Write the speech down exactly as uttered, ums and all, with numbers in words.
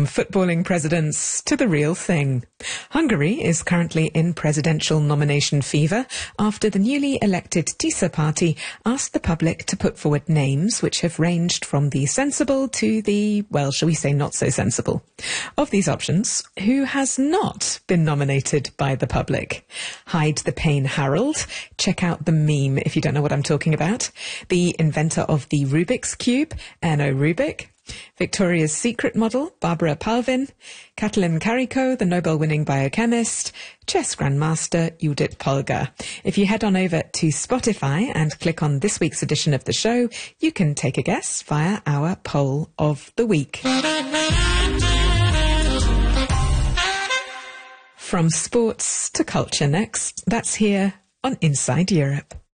From footballing presidents to the real thing. Hungary is currently in presidential nomination fever after the newly elected TISA party asked the public to put forward names which have ranged from the sensible to the, well, shall we say not so sensible. Of these options, who has not been nominated by the public? Hide the Pain Harold. Check out the meme if you don't know what I'm talking about. The inventor of the Rubik's Cube, Erno Rubik. Victoria's Secret model, Barbara Palvin. Katalin Karikó, the Nobel-winning biochemist. Chess grandmaster, Judith Polgar. If you head on over to Spotify and click on this week's edition of the show, you can take a guess via our poll of the week. From sports to culture next. That's here on Inside Europe.